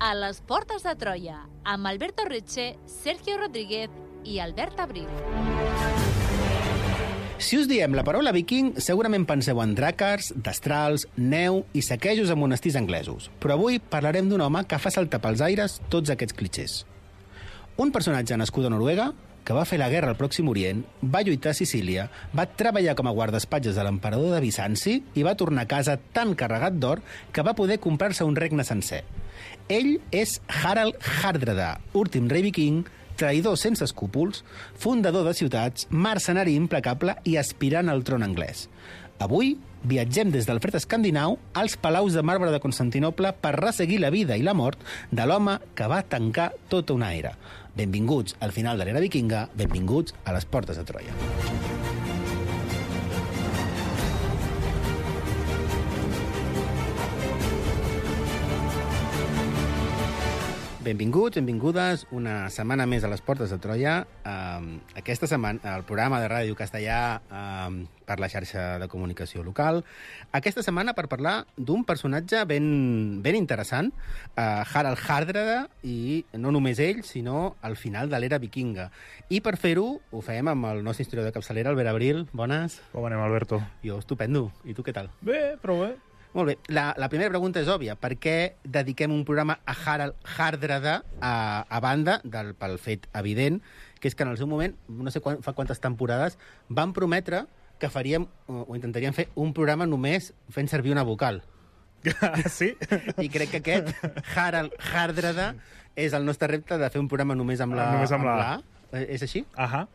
A les portes de Troia, amb Alberto Reche, Sergio Rodríguez i Albert Abril. Si us diem la paraula viking, segurament penseu en dràcars, destrals, neu i saquejos a monestirs anglesos. Però avui parlarem d'un home que fa saltar pels aires tots aquests clitxers. Un personatge nascut a Noruega, que va fer la guerra al Pròxim Orient, va lluitar a Sicília, va treballar com a guardaespatlles de l'emperador de Bizanci i va tornar a casa tan carregat d'or que va poder comprar-se un regne sencer. Ell és Harald Hardrada, últim rei viking, traïdor sense escúpols, fundador de ciutats, mercenari implacable i aspirant al tron anglès. Avui viatgem des del fred escandinau als palaus de marbre de Constantinoble per resseguir la vida i la mort de l'home que va tancar tota una era. Benvinguts al final de l'era vikinga, benvinguts a les portes de Troia. Benvinguts, benvingudes, una setmana més a les portes de Troia. Aquesta setmana, el programa de ràdio castellà per la xarxa de comunicació local. Aquesta setmana per parlar d'un personatge ben interessant, Harald Hardrada, i no només ell, sinó al final de l'era vikinga. I per fer-ho, ho fem amb el nostre historiador de capçalera, Albert Abril. Bones. Com anem, Alberto? Jo, estupendo. I tu què tal? Bé, prou bé. Molt bé. La primera pregunta és òbvia. Per què dediquem un programa a Harald Hardrada a banda pel fet evident, que és que en el seu moment, no sé fa quantes temporades, van prometre que faríem o intentaríem fer un programa només fent servir una vocal. Sí? I crec que aquest, Harald Hardrada, és el nostre repte de fer un programa només amb la A. És així? Ahà.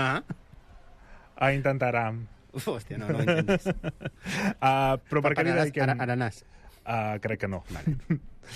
Intentarem. Hòstia, no ho intentis. Però per què li dediquem... Aranàs. Crec que no. Vale.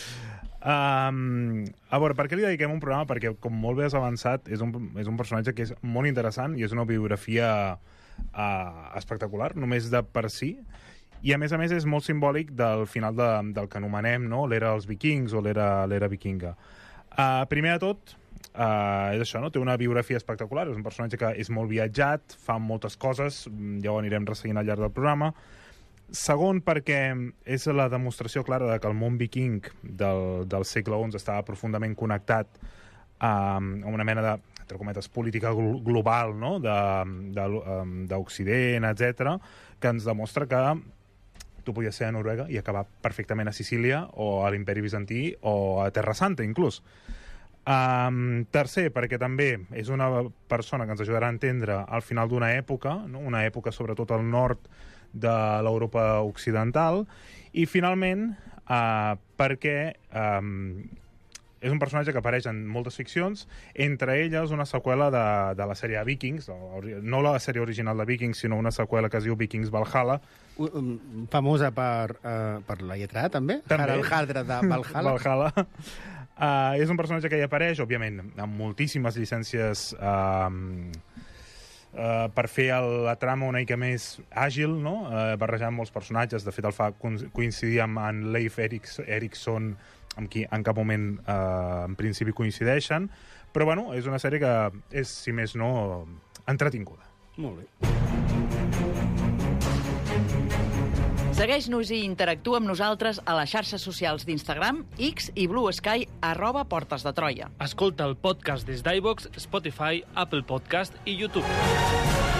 A veure, per què li dediquem un programa? Perquè, com molt bé has avançat, és un personatge que és molt interessant i és una biografia espectacular, només de per si. I, a més, és molt simbòlic del final del que anomenem, no? L'era dels vikings o l'era vikinga. Primer de tot, és això, no? Té una biografia espectacular, és un personatge que és molt viatjat, fa moltes coses, ja ho anirem resseguint al llarg del programa. Segon, perquè és la demostració clara de que el món viking del segle XI estava profundament connectat amb una mena de, entre cometes, política global, no? d'Occident, etc., que ens demostra que tu podies ser a Noruega i acabar perfectament a Sicília o a l'Imperi Bizantí o a Terra Santa, inclús. Tercer, perquè també és una persona que ens ajudarà a entendre al final d'una època, no? Una època sobretot al nord de l'Europa occidental. I finalment, perquè és un personatge que apareix en moltes ficcions, entre elles una seqüela de la sèrie Vikings, no la sèrie original de Vikings, sinó una seqüela que es diu Vikings Valhalla. Famosa per la lletra, també? Harald Hardrada Valhalla. Valhalla. És un personatge que hi apareix, òbviament, amb moltíssimes llicències per fer la trama una mica més àgil, no? Barrejant molts personatges. De fet, el fa coincidir amb en Leif Erikson, amb qui en cap moment en principi coincideixen, però bueno, és una sèrie que és, si més no, entretinguda. Molt bé. Segueix-nos i interactua amb nosaltres a les xarxes socials d'Instagram, X i Blue Sky @Portes de Troia. Escolta el podcast des d'iVoox, Spotify, Apple Podcast i YouTube.